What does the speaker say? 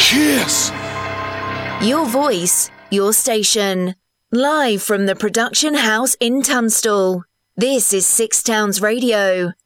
Kiss! Your voice, your station. Live from the production house in Tunstall. This is Six Towns Radio.